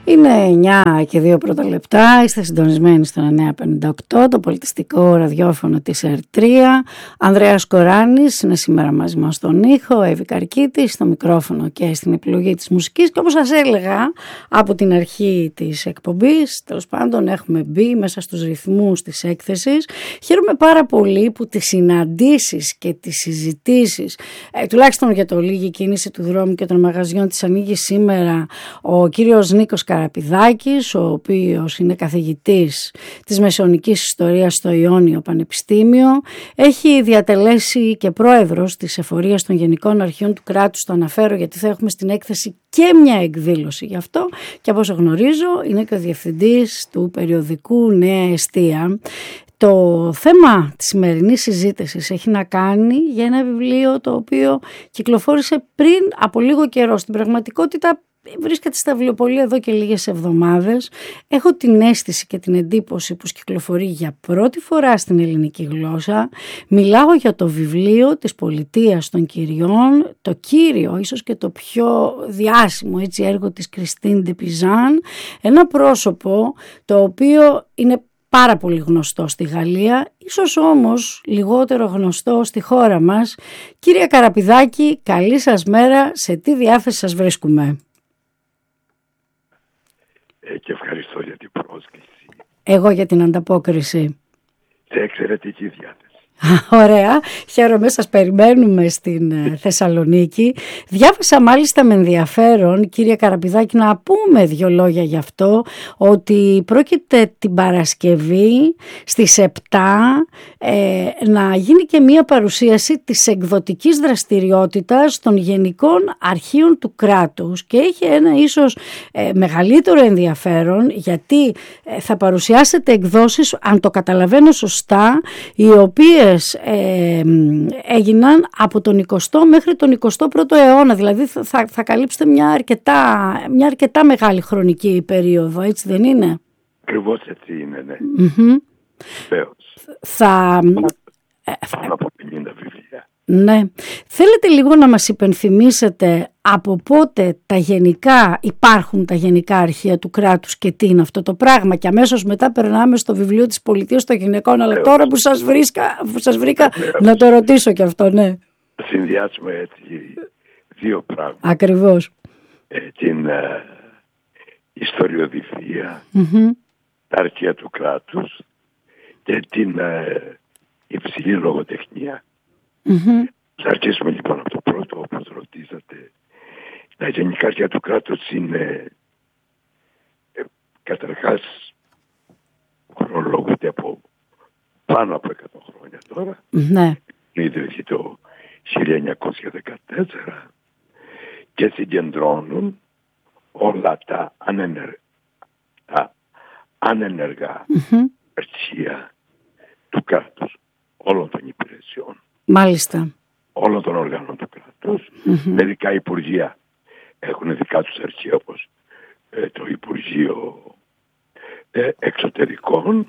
Είναι 9 και 2 πρώτα λεπτά, είστε συντονισμένοι στο 958, το πολιτιστικό ραδιόφωνο της ΕΡΤ3. Ανδρέας Κοράνης είναι σήμερα μαζί μας στον ήχο, Εύη Καρκίτη στο μικρόφωνο και στην επιλογή της μουσικής. Και όπως σας έλεγα από την αρχή της εκπομπής, τέλος πάντων έχουμε μπει μέσα στους ρυθμούς της έκθεσης. Χαίρομαι πάρα πολύ που τις συναντήσεις και τις συζητήσεις, τουλάχιστον για το λίγη κίνηση του δρόμου και των μαγαζιών, της ανοίγει σήμερα ο κύριος Νίκος Καραπηδάκης, ο οποίος είναι καθηγητής της Μεσαιωνικής Ιστορίας στο Ιόνιο Πανεπιστήμιο. Έχει διατελέσει και πρόεδρος της Εφορίας των Γενικών Αρχείων του Κράτους. Το αναφέρω γιατί θα έχουμε στην έκθεση και μια εκδήλωση γι' αυτό, και από όσο γνωρίζω είναι και ο διευθυντής του περιοδικού Νέα Εστία. Το θέμα της σημερινής συζήτησης έχει να κάνει για ένα βιβλίο το οποίο κυκλοφόρησε πριν από λίγο καιρό. Στην πραγματικότητα βρίσκεται στα βιβλιοπωλεία εδώ και λίγες εβδομάδες. Έχω την αίσθηση και την εντύπωση πως κυκλοφορεί για πρώτη φορά στην ελληνική γλώσσα. Μιλάω για το βιβλίο της Πολιτείας των Κυριών, το κύριο, ίσως και το πιο διάσημο έργο της Κριστίν ντε Πιζάν, ένα πρόσωπο το οποίο είναι πάρα πολύ γνωστό στη Γαλλία, ίσως όμως λιγότερο γνωστό στη χώρα μας. Κύριε Καραπηδάκη, καλή σας μέρα, σε τι διάθεση σας βρίσκουμε? Και ευχαριστώ για την πρόσκληση. Εγώ για την ανταπόκριση. Σε εξαιρετική διάθεση. Ωραία, χαίρομαι, σας περιμένουμε στην Θεσσαλονίκη. Διάβασα μάλιστα με ενδιαφέρον, κύριε Καραπηδάκη, να πούμε 2 λόγια γι' αυτό, ότι πρόκειται την Παρασκευή στις 7 να γίνει και μία παρουσίαση της εκδοτικής δραστηριότητας των Γενικών Αρχείων του Κράτους, και έχει ένα ίσως μεγαλύτερο ενδιαφέρον, γιατί θα παρουσιάσετε εκδόσεις, αν το καταλαβαίνω σωστά, οι οποίες έγιναν από τον 20ο μέχρι τον 21ο αιώνα, δηλαδή θα καλύψετε μια αρκετά μεγάλη χρονική περίοδο, έτσι δεν είναι? Ακριβώς έτσι είναι, ναι. Πάνω από 50 βιβλία. Ναι. Θέλετε λίγο να μας υπενθυμίσετε από πότε υπάρχουν τα γενικά αρχεία του κράτους και τι είναι αυτό το πράγμα, και αμέσως μετά περνάμε στο βιβλίο της Πολιτείας των Γυναικών, αλλά τώρα που σας βρήκα να το ρωτήσω και αυτό, ναι. Συνδυάσουμε έτσι 2 πράγματα. Ακριβώς. Την ιστοριοδηφία, τα αρχεία του κράτους και την υψηλή λογοτεχνία. Θα αρχίσουμε λοιπόν από το πρώτο, όπως ρωτήσατε. Τα γενικά αρχεία του κράτους είναι καταρχάς χρονολογούνται από πάνω από 100 χρόνια τώρα. Ναι. Ιδρύθηκε το 1914 και συγκεντρώνουν όλα τα ανενεργά αρχεία του κράτους, όλων των υπηρεσιών. Μάλιστα. Όλων των οργάνων του κράτους. Μερικά υπουργεία έχουν δικά τους αρχεία, όπως το Υπουργείο Εξωτερικών,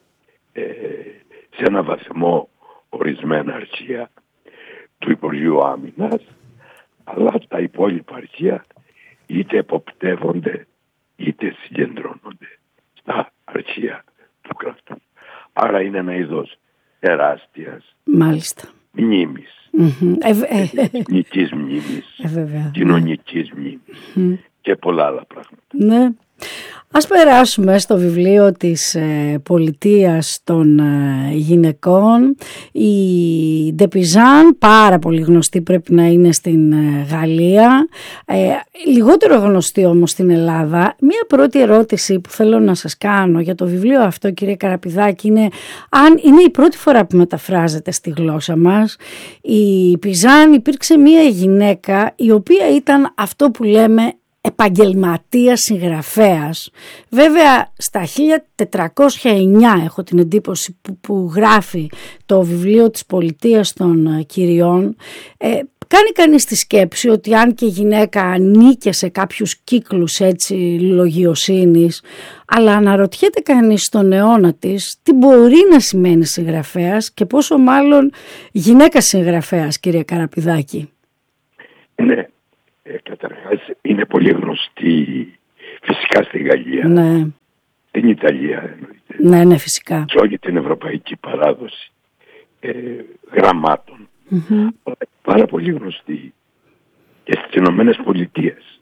σε ένα βαθμό ορισμένα αρχεία του Υπουργείου Άμυνας, αλλά τα υπόλοιπα αρχεία είτε εποπτεύονται είτε συγκεντρώνονται στα αρχεία του κράτους. Άρα είναι ένα είδος τεράστιας μνήμης, εθνικής μνήμης, κοινωνικής μνήμης και πολλά άλλα πράγματα. Ναι. Ας περάσουμε στο βιβλίο της Πολιτείας των Γυναικών. Η ντε Πιζάν, πάρα πολύ γνωστή πρέπει να είναι στην Γαλλία, λιγότερο γνωστή όμως στην Ελλάδα. Μία πρώτη ερώτηση που θέλω να σας κάνω για το βιβλίο αυτό, κύριε Καραπηδάκη, είναι αν είναι η πρώτη φορά που μεταφράζεται στη γλώσσα μας. Η Πιζάν υπήρξε μία γυναίκα η οποία ήταν αυτό που λέμε επαγγελματίας συγγραφέας. Βέβαια στα 1409 έχω την εντύπωση που γράφει το βιβλίο της Πολιτείας των Κυριών. Κάνει κανείς τη σκέψη ότι αν και η γυναίκα ανήκε σε κάποιους κύκλους έτσι λογιοσύνης, αλλά αναρωτιέται κανείς στον αιώνα της τι μπορεί να σημαίνει συγγραφέας και πόσο μάλλον γυναίκα συγγραφέας, κύριε Καραπηδάκη. Ναι, καταρχάς είναι πολύ γνωστή, φυσικά ειδικά στη Γαλλία, ναι, στην Ιταλία εννοείται, ναι, φυσικά, σε όλη την ευρωπαϊκή παράδοση γραμμάτων, πάρα πολύ γνωστή και στις Ηνωμένες Πολιτείες,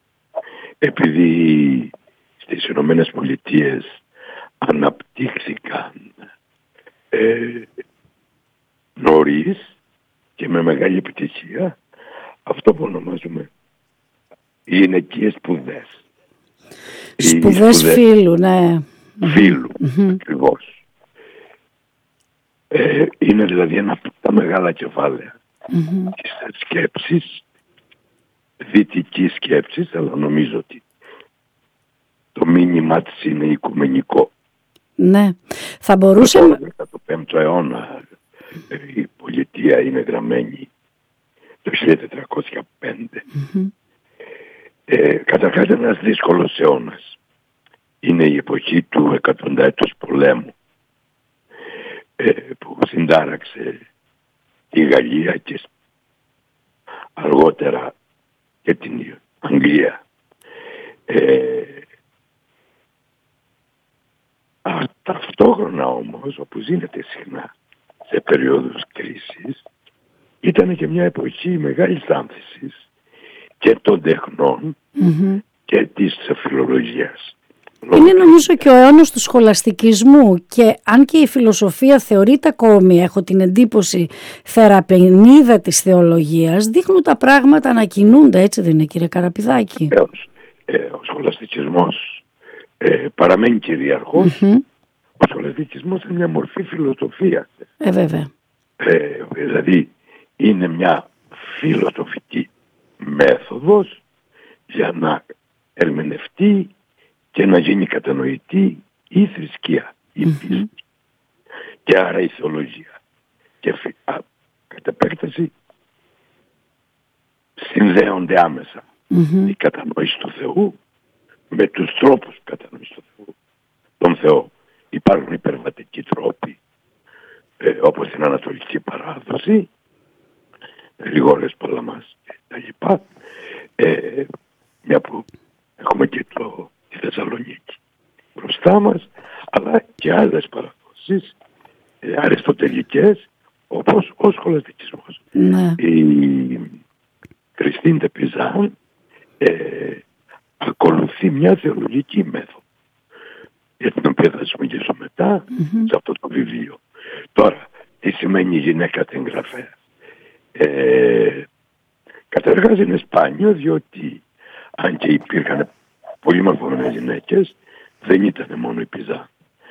επειδή στις Ηνωμένες Πολιτείες αναπτύχθηκαν νωρίς και με μεγάλη επιτυχία αυτό που ονομάζουμε οι γυναικείες σπουδές. Σπουδές φίλου, ναι. Φίλου, ακριβώς. Είναι δηλαδή ένα από τα μεγάλα κεφάλαια της σκέψης, δυτικής σκέψης, αλλά νομίζω ότι το μήνυμά της είναι οικουμενικό. Ναι, θα μπορούσε... Το 5ο αιώνα η πολιτεία είναι γραμμένη το 1405. Καταρχάς ένας δύσκολος αιώνας. Είναι η εποχή του 100ου πολέμου που συντάραξε τη Γαλλία και αργότερα και την Αγγλία. Ταυτόχρονα όμως, όπως γίνεται συχνά σε περίοδους κρίσης, ήταν και μια εποχή μεγάλης άνθησης και των τεχνών και της φιλολογίας. Είναι νομίζω και ο αιώνας του σχολαστικισμού, και αν και η φιλοσοφία θεωρείται ακόμη, έχω την εντύπωση, θεραπενίδα της θεολογίας, δείχνουν τα πράγματα να κινούνται, έτσι δεν είναι, κύριε Καραπηδάκη? Ο σχολαστικισμός παραμένει κυριαρχός. Ο σχολαστικισμός είναι μια μορφή φιλοσοφίας. Βέβαια. Δηλαδή είναι μια φιλοσοφική μέθοδος για να ερμηνευτεί και να γίνει κατανοητή η θρησκεία, η πίστη, και άρα η θεολογία. Και κατ' επέκταση συνδέονται άμεσα η κατανόηση του Θεού με τους τρόπους κατανόησης του Θεού. Τον Θεό υπάρχουν υπερβατικοί τρόποι, όπως στην Ανατολική παράδοση, Γρηγόριος Παλαμάς και τα λοιπά, μια που έχουμε και τη Θεσσαλονίκη μπροστά μας, αλλά και άλλες παραδόσεις αριστοτελικές, όπως ο σχολαστικισμός. Η Κριστίν Ντε Πιζάν ακολουθεί μια θεολογική μέθοδο, για την οποία θα σας μιλήσω μετά σε αυτό το βιβλίο. Τώρα, τι σημαίνει γυναίκα εγγραφέα? Καταρχάς είναι σπάνιο, διότι αν και υπήρχαν πολύ μορφωμένες γυναίκες, δεν ήταν μόνο η Πιζάν.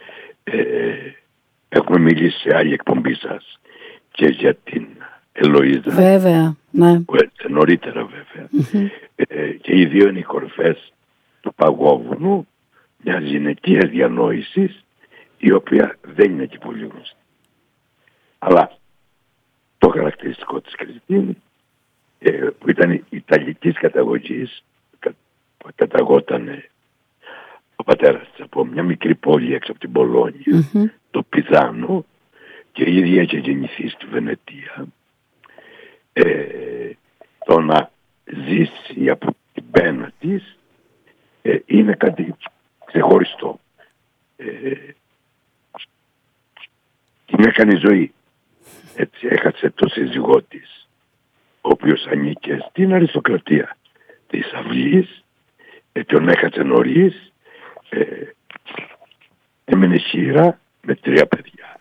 Έχουμε μιλήσει σε άλλη εκπομπή σας και για την Ελοΐζα. Βέβαια, ναι. Που έρθει νωρίτερα βέβαια. Και οι δύο είναι οι κορυφές του παγόβουνου μιας γυναικείας διανόησης, η οποία δεν είναι και πολύ γνωστή. Αλλά το χαρακτηριστικό της Κριστίν, που ήταν ιταλικής καταγωγής, καταγόταν ο πατέρας της από μια μικρή πόλη έξω από την Πολόνια, το Πιζάνο, και η ίδια είχε γεννηθεί στη Βενετία. Το να ζήσει από την πένα της είναι κάτι ξεχωριστό. Την έκανε ζωή. Έτσι έχασε το σύζυγό της, ο οποίος ανήκε στην αριστοκρατία της αυλής, τον έχασε νωρίς, έμενε χείρα με 3 παιδιά.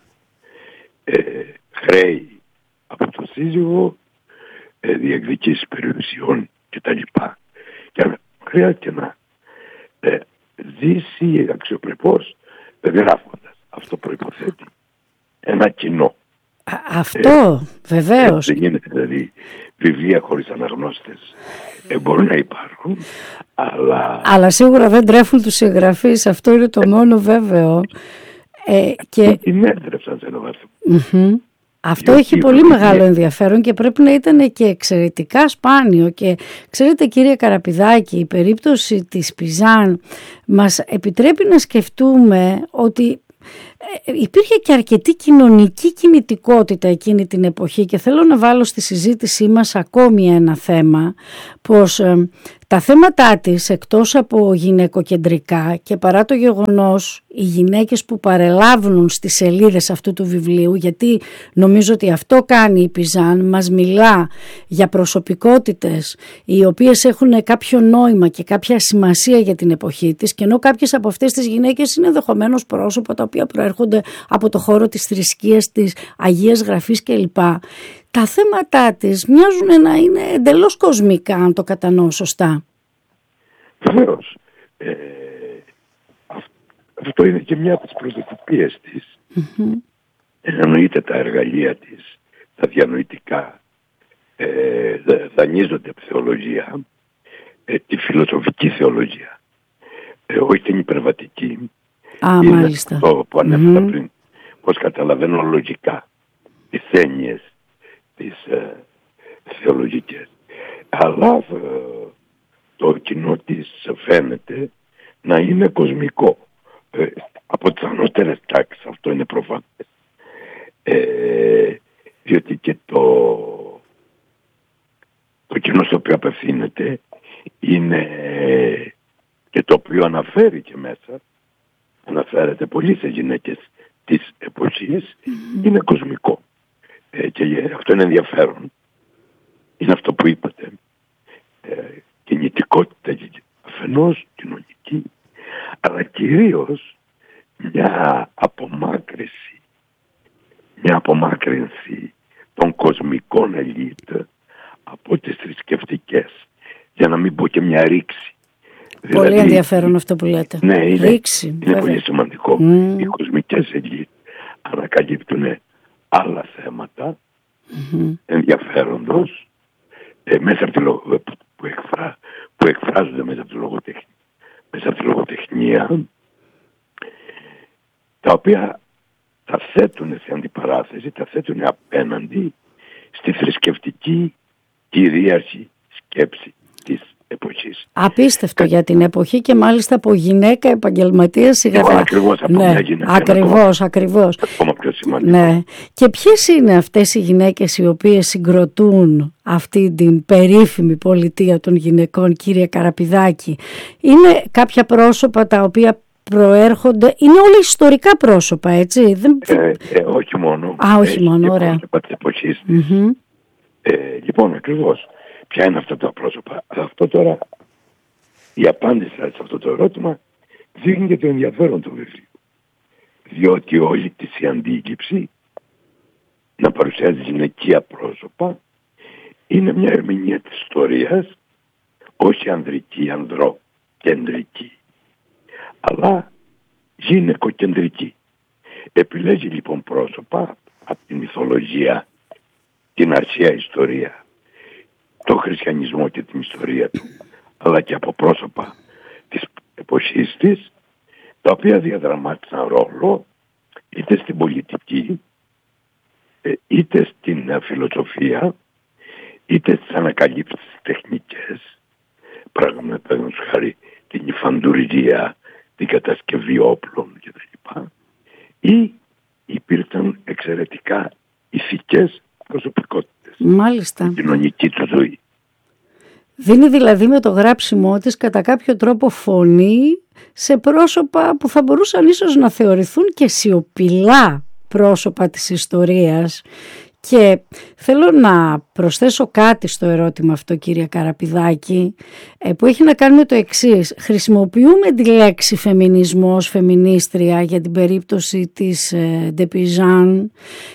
Χρέη από το σύζυγο, διεκδικήσεις περιουσιών κτλ. Και χρειάζεται να ζήσει αξιοπρεπώς γράφοντας. Αυτό προϋποθέτει ένα κοινό. Αυτό βεβαίως. Δεν γίνεται δηλαδή βιβλία χωρίς αναγνώστες. Μπορούν να υπάρχουν, αλλά σίγουρα δεν τρέφουν τους συγγραφείς. Αυτό είναι το μόνο βέβαιο. Και την έτρεψαν σε ένα βαθμό. Αυτό έχει πολύ μεγάλο ενδιαφέρον και πρέπει να ήταν και εξαιρετικά σπάνιο. Και ξέρετε, κύριε Καραπηδάκη, η περίπτωση της Πιζάν μας επιτρέπει να σκεφτούμε ότι υπήρχε και αρκετή κοινωνική κινητικότητα εκείνη την εποχή, και θέλω να βάλω στη συζήτησή μας ακόμη ένα θέμα, πως Τα θέματα της, εκτός από γυναικοκεντρικά και παρά το γεγονός οι γυναίκες που παρελάβουν στις σελίδες αυτού του βιβλίου, γιατί νομίζω ότι αυτό κάνει η Πιζάν, μας μιλά για προσωπικότητες οι οποίες έχουν κάποιο νόημα και κάποια σημασία για την εποχή της, και ενώ κάποιες από αυτές τις γυναίκες είναι ενδεχομένως πρόσωπα τα οποία προέρχονται από το χώρο της θρησκείας, της Αγίας Γραφής κλπ. Τα θέματα της μοιάζουν να είναι εντελώς κοσμικά, αν το κατανοώ σωστά. Βεβαίως. Αυτό είναι και μια από τις πρωτοτυπίες της. Εννοείται τα εργαλεία της, τα διανοητικά, δανείζονται από θεολογία, τη φιλοσοφική θεολογία, όχι την υπερβατική. Είναι Μάλιστα. αυτό που ανέφερα πριν, πώς καταλαβαίνω λογικά τις έννοιες τις θεολογικές. Αλλά το κοινό της φαίνεται να είναι κοσμικό. Από τις ανώτερες τάξεις αυτό είναι προφανές. Διότι και το κοινό στο οποίο απευθύνεται είναι, και το οποίο αναφέρει και μέσα, αναφέρεται πολύ σε γυναίκες της εποχής, είναι κοσμικό. Και αυτό είναι ενδιαφέρον. Είναι αυτό που είπατε. Κινητικότητα αφενός, κοινωνική, αλλά κυρίως μια απομάκρυνση των κοσμικών ελίτ από τις θρησκευτικές, για να μην πω και μια ρήξη. Πολύ δηλαδή, ενδιαφέρον αυτό που λέτε. Ναι, ρήξη, είναι πολύ σημαντικό. Οι κοσμικές ελίτ ανακαλύπτουν άλλα θέματα ενδιαφέροντος μέσα από που εκφράζονται μέσα από τη λογοτεχνία, τα οποία τα θέτουν σε αντιπαράθεση, τα θέτουν απέναντι στη θρησκευτική κυρίαρχη σκέψη της εποχής. Απίστευτο για την εποχή, και μάλιστα από γυναίκα επαγγελματία σιγά. Ακριβώς από μια γυναίκα. Ακριβώς. Ακόμα πιο σημαντικό. Ναι. Και ποιες είναι αυτές οι γυναίκες οι οποίες συγκροτούν αυτή την περίφημη πολιτεία των γυναικών, κύριε Καραπηδάκη? Είναι κάποια πρόσωπα τα οποία προέρχονται, είναι όλα ιστορικά πρόσωπα, έτσι? Όχι μόνο. Όχι μόνο, ωραία. Πρόσωπα της εποχής. Λοιπόν, ακριβώς. Ποια είναι αυτά τα πρόσωπα? Αυτό τώρα, η απάντηση σε αυτό το ερώτημα δείχνει και το ενδιαφέρον του βιβλίου. Διότι όλη της η αντίληψη να παρουσιάζει γυναικεία πρόσωπα είναι μια ερμηνεία της ιστορίας, όχι ανδρική, ανδροκεντρική, αλλά γυναικοκεντρική. Επιλέγει λοιπόν πρόσωπα από τη μυθολογία, την αρχαία ιστορία, το χριστιανισμό και την ιστορία του, αλλά και από πρόσωπα της εποχής της, τα οποία διαδραμάτισαν ρόλο είτε στην πολιτική, είτε στην φιλοσοφία, είτε στις ανακαλύψεις τεχνικές, παραδείγματος χάρη την υφαντουργία, την κατασκευή όπλων κτλ. Ή υπήρξαν εξαιρετικά ηθικές προσωπικότητες. Μάλιστα. Στην κοινωνική του ζωή. Δίνει δηλαδή με το γράψιμό της κατά κάποιο τρόπο φωνή σε πρόσωπα που θα μπορούσαν ίσως να θεωρηθούν και σιωπηλά πρόσωπα της ιστορίας. Και θέλω να προσθέσω κάτι στο ερώτημα αυτό, κύριε Καραπηδάκη, που έχει να κάνει με το εξής. Χρησιμοποιούμε τη λέξη φεμινισμός, φεμινίστρια για την περίπτωση της De Pizan.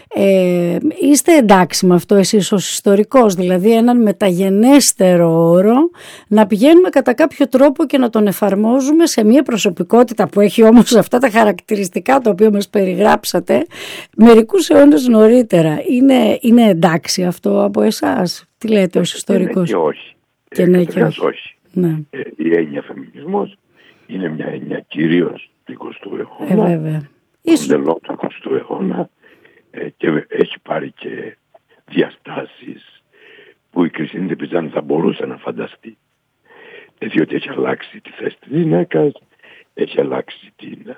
Είστε εντάξει με αυτό εσείς ως ιστορικός, δηλαδή έναν μεταγενέστερο όρο να πηγαίνουμε κατά κάποιο τρόπο και να τον εφαρμόζουμε σε μια προσωπικότητα που έχει όμως αυτά τα χαρακτηριστικά τα οποία μας περιγράψατε μερικούς αιώνες νωρίτερα? Είναι εντάξει αυτό από εσάς? Τι λέτε ως ιστορικός? Και όχι. Και ναι και όχι. Ναι. Η έννοια φεμινισμός είναι μια έννοια κυρίως του 20ου αιώνα. Βέβαια. Του 20ου αιώνα, και έχει πάρει και διαστάσεις που η Κριστίν De Pizan θα μπορούσε να φανταστεί. Διότι έχει αλλάξει τη θέση της γυναίκας, έχει αλλάξει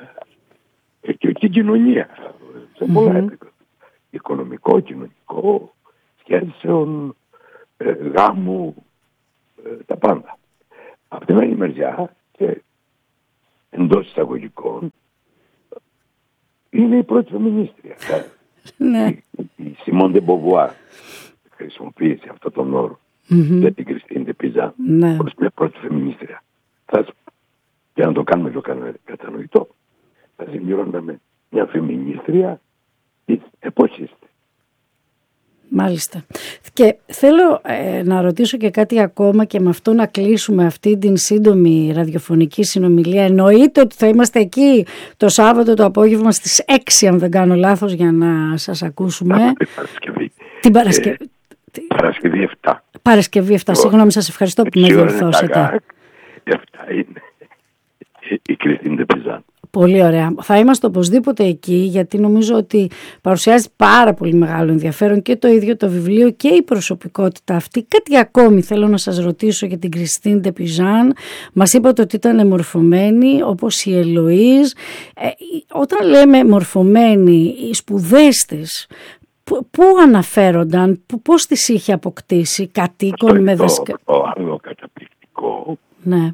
την κοινωνία σε πολλά επίπεδα. Οικονομικό, κοινωνικό, σχέσεων, γάμου, τα πάντα. Από την άλλη μεριά, και εντός εισαγωγικών, είναι η πρώτη φεμινίστρια. Η Σιμών ντε Μποβουάρ χρησιμοποίησε αυτόν τον όρο για την Κριστίν ντε Πιζάν ως μια πρώτη φεμινίστρια. Για να το κάνουμε πιο κατανοητό, θα συμπληρώναμε μια φεμινίστρια της εποχής. Μάλιστα. Και θέλω να ρωτήσω και κάτι ακόμα και με αυτό να κλείσουμε αυτή την σύντομη ραδιοφωνική συνομιλία. Εννοείται ότι θα είμαστε εκεί το Σάββατο το απόγευμα στις 6, αν δεν κάνω λάθος, για να σας ακούσουμε. Την Παρασκευή 7. Παρασκευή 7. Συγγνώμη, σας ευχαριστώ που με διορθώσετε. 7 είναι η Κριστίν ντε Πιζάν. Πολύ ωραία. Θα είμαστε οπωσδήποτε εκεί, γιατί νομίζω ότι παρουσιάζει πάρα πολύ μεγάλο ενδιαφέρον και το ίδιο το βιβλίο και η προσωπικότητα αυτή. Κάτι ακόμη θέλω να σας ρωτήσω για την Κριστίν ντε Πιζάν. Μας είπατε ότι ήταν μορφωμένη όπως η Ελοΐζ. Όταν λέμε μορφωμένη, οι σπουδές της, πού αναφέρονταν, πώς τις είχε αποκτήσει, κατοίκον με δασκάλα? Το άλλο καταπληκτικό. Ναι.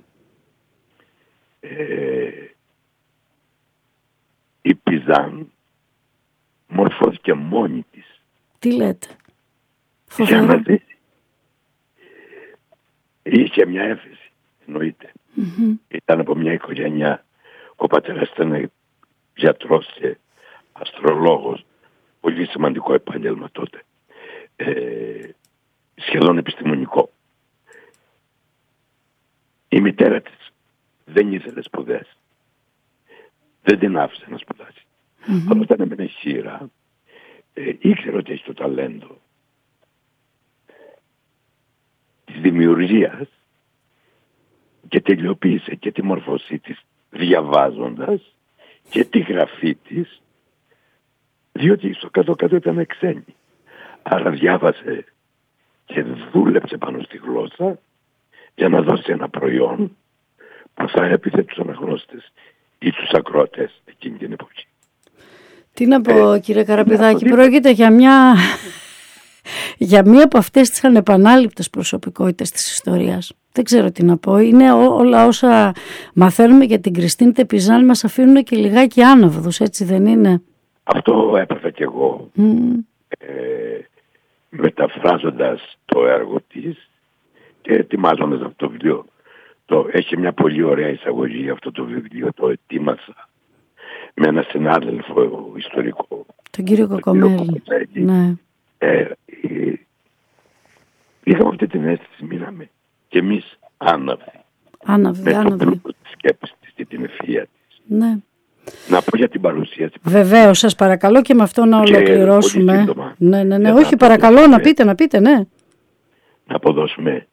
Η Πιζάν μορφώθηκε μόνη της. Τι λέτε? Για να ζήσει. Είχε μια έφεση, εννοείται. Ήταν από μια οικογένεια, ο πατέρας ήταν γιατρός και αστρολόγος, πολύ σημαντικό επάγγελμα τότε, σχεδόν επιστημονικό. Η μητέρα της δεν ήθελε σπουδές. Δεν την άφησε να σπουδάσει. Αλλά όταν έμενε χείρα, ήξερε ότι έχει το ταλέντο της δημιουργίας και τελειοποίησε και τη μορφωσή της διαβάζοντας και τη γραφή της, διότι στο κάτω-κάτω ήταν ξένη. Άρα διάβασε και δούλεψε πάνω στη γλώσσα για να δώσει ένα προϊόν που θα έπιθε τους αναγνώστες ή τους ακροατές εκείνη την εποχή. Τι να πω, κύριε Καραπηδάκη, πρόκειται για μία από αυτές τις ανεπανάληπτες προσωπικότητες της ιστορίας. Δεν ξέρω τι να πω. Είναι όλα όσα μαθαίνουμε για την Κριστίν ντε Πιζάν μας αφήνουν και λιγάκι άναυδους, έτσι δεν είναι? Αυτό έπαθα κι εγώ, μεταφράζοντας το έργο της και ετοιμάζοντας αυτό το βιβλίο. Έχει μια πολύ ωραία εισαγωγή αυτό το βιβλίο, το ετοίμασα με ένα συνάδελφο ιστορικό, τον κύριο Κοκομέλη. Ναι. Είχαμε αυτή την αίσθηση, μείναμε και εμείς άναυδοι. Άναυδοι. Το πλούτο της σκέψης της και την ευφυΐα της. Ναι. Να πω για την παρουσίαση. Βεβαίως, σας παρακαλώ και με αυτό να ολοκληρώσουμε. Ναι. Όχι, παρακαλώ, να πείτε, ναι. Να αποδώσουμε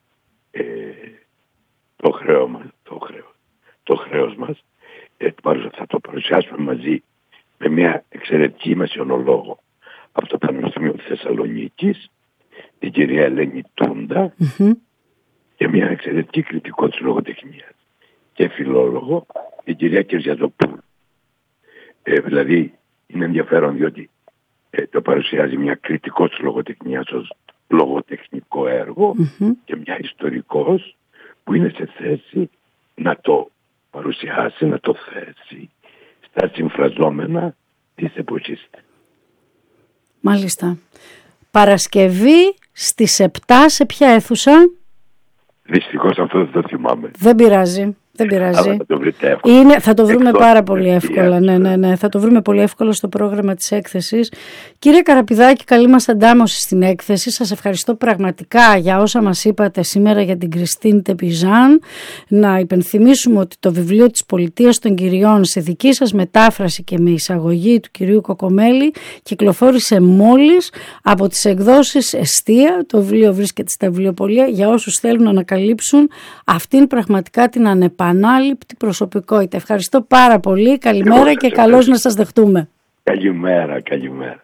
το χρέος μας. Θα το παρουσιάσουμε μαζί με μια εξαιρετική μεσαιωνολόγο από το Πανεπιστήμιο της Θεσσαλονίκης, την κυρία Ελένη Τούντα, και μια εξαιρετική κριτικό της λογοτεχνίας και φιλόλογο, την κυρία Κερζιαζοπούλου. Δηλαδή είναι ενδιαφέρον διότι το παρουσιάζει μια κριτικό της λογοτεχνίας ως λογοτεχνικό έργο και μια ιστορικός που είναι σε θέση να το παρουσιάσει, να το θέσει στα συμφραζόμενα της εποχής. Μάλιστα. Παρασκευή στις 7 σε ποια αίθουσα? Δυστυχώς αυτό δεν το θυμάμαι. Δεν πειράζει. Θα το βρείτε εύκολα. Θα το βρούμε πάρα πολύ εύκολα. Ναι. Θα το βρούμε πολύ εύκολα στο πρόγραμμα της έκθεσης. Κύριε Καραπηδάκη, καλή μας αντάμωση στην έκθεση. Σας ευχαριστώ πραγματικά για όσα μας είπατε σήμερα για την Κριστίν ντε Πιζάν. Να υπενθυμίσουμε ότι το βιβλίο της Πολιτείας των Κυριών, σε δική σας μετάφραση και με εισαγωγή του κυρίου Κοκομέλη, κυκλοφόρησε μόλις από τις εκδόσεις Εστία. Το βιβλίο βρίσκεται στα βιβλιοπωλεία για όσους θέλουν να ανακαλύψουν αυτήν πραγματικά την ανεπανάληπτη προσωπικότητα. Ευχαριστώ πάρα πολύ. Καλημέρα και καλώς να σας δεχτούμε. Καλημέρα.